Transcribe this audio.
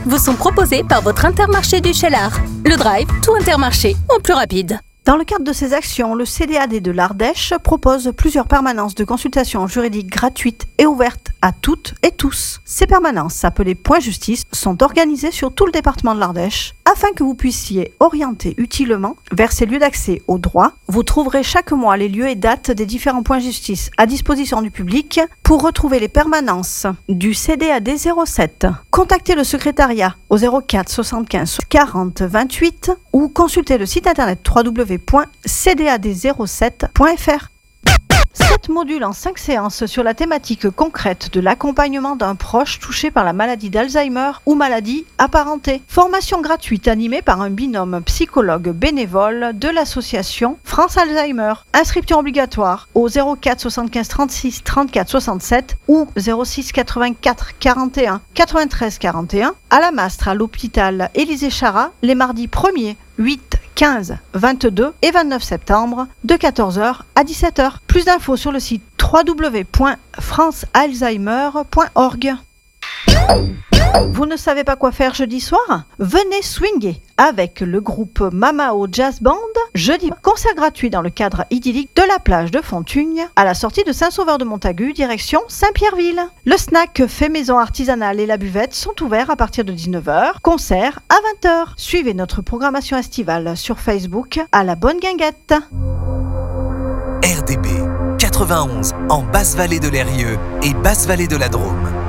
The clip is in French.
vous sont proposés par votre Intermarché du Cheylard. Le Drive, tout Intermarché, en plus rapide. Dans le cadre de ces actions, le CDAD de l'Ardèche propose plusieurs permanences de consultation juridique gratuites et ouvertes à toutes et tous. Ces permanences, appelées Point Justice, sont organisées sur tout le département de l'Ardèche afin que vous puissiez orienter utilement vers ces lieux d'accès au droit. Vous trouverez chaque mois les lieux et dates des différents points justice à disposition du public. Pour retrouver les permanences du CDAD 07, contactez le secrétariat au 04 75 40 28 ou consultez le site internet www.cdad07.fr. 7 modules en 5 séances sur la thématique concrète de l'accompagnement d'un proche touché par la maladie d'Alzheimer ou maladie apparentée. Formation gratuite animée par un binôme psychologue bénévole de l'association France Alzheimer. Inscription obligatoire au 04 75 36 34 67 ou 06 84 41 93 41 à la Mastre à l'hôpital Élisée Charat les mardis 1er, 8, 15, 22 et 29 septembre de 14h à 17h. Plus d'infos sur le site www.francealzheimer.org. Vous ne savez pas quoi faire jeudi soir? Venez swinguer avec le groupe Mamao Jazz Band. Jeudi, concert gratuit dans le cadre idyllique de la plage de Fontugne, à la sortie de Saint-Sauveur-de-Montagu, direction Saint-Pierreville. Le snack fait maison artisanale et la buvette sont ouverts à partir de 19h. Concert à 20h. Suivez notre programmation estivale sur Facebook à la Bonne Guinguette. RDB 91 en Basse-Vallée de l'Eyrieux et Basse-Vallée de la Drôme.